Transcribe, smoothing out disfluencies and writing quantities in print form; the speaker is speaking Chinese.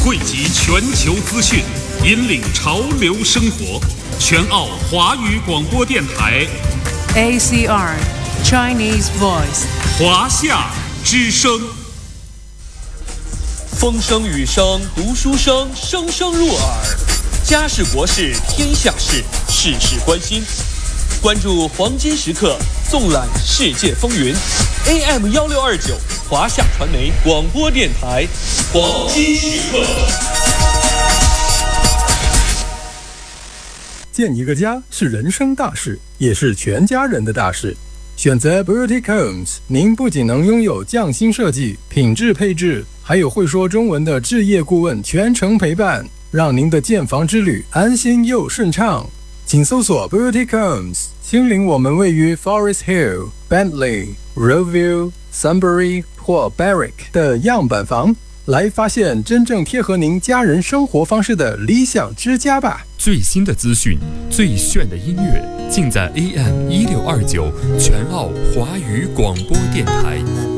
汇集全球资讯，引领潮流生活。全澳华语广播电台 ACR Chinese Voice 华夏之声。 风声雨声读书声，声声入耳。家事国事天下事，事事关心。关注黄金时刻，纵览世界风云。AM1629华夏传媒广播电台，黄金时刻。 建一个家是人生大事，也是全家人的大事。选择 Boutique Homes， 您不仅能拥有匠心设计、品质配置，还有会说中文的置业顾问全程陪伴，让您的建房之旅安心又顺畅。请搜索 Boutique Homes， 亲临我们位于 Forest Hill、Bentley、Roeville、Sunbury 或 Berwick 的样板房，来发现真正贴合您家人生活方式的理想之家吧。 最新的资讯，最炫的音乐，尽在AM1629全澳华语广播电台。